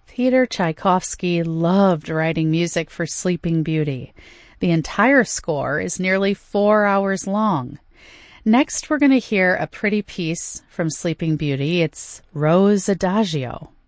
Peter Tchaikovsky loved writing music for Sleeping Beauty. The entire score is nearly 4 hours long. Next, we're going to hear a pretty piece from Sleeping Beauty. It's Rose Adagio.